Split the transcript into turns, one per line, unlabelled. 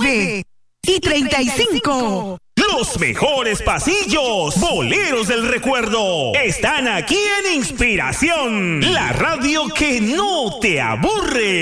9:35.
Los mejores pasillos, boleros del recuerdo, están aquí en Inspiración, la radio que no te aburre.